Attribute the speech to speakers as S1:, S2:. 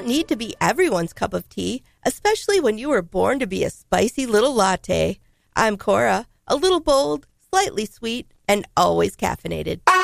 S1: don't need to be everyone's cup of tea, especially when you were born to be a spicy little latte. I'm Cora, a little bold, slightly sweet, and always caffeinated.